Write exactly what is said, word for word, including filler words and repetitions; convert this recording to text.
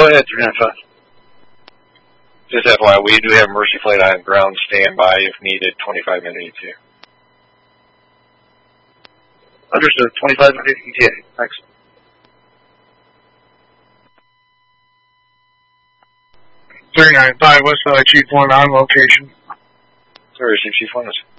Go ahead, three nine five. Just F Y I, we do have Mercy Flight on ground standby if needed, twenty-five minute E T A. Understood, twenty-five minute E T A. Thanks. three nine five, West Valley Chief one on location. Sorry, Chief One.